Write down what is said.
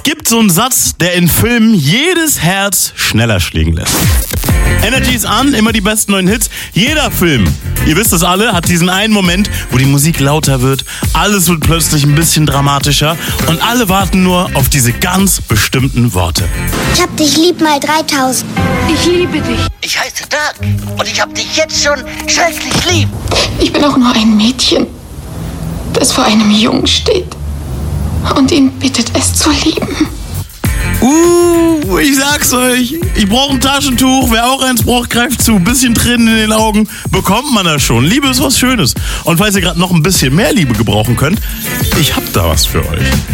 Es gibt so einen Satz, der in Filmen jedes Herz schneller schlägen lässt. Energy ist an, immer die besten neuen Hits. Jeder Film, ihr wisst es alle, hat diesen einen Moment, wo die Musik lauter wird, alles wird plötzlich ein bisschen dramatischer und alle warten nur auf diese ganz bestimmten Worte. Ich hab dich lieb mal 3000. Ich liebe dich. Ich heiße Doug und ich hab dich jetzt schon schrecklich lieb. Ich bin auch nur ein Mädchen, das vor einem Jungen steht und ihn bittet, es zu lieben. Ich sag's euch, ich brauche ein Taschentuch, wer auch eins braucht, greift zu. Bisschen Tränen in den Augen, bekommt man das schon. Liebe ist was Schönes. Und falls ihr gerade noch ein bisschen mehr Liebe gebrauchen könnt, ich hab da was für euch.